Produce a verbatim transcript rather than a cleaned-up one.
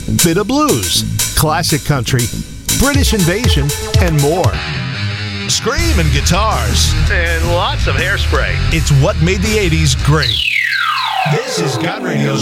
bit of blues, classic country, British invasion, and more. Screaming guitars. And lots of hairspray. It's what made the eighties great. This is God Radio's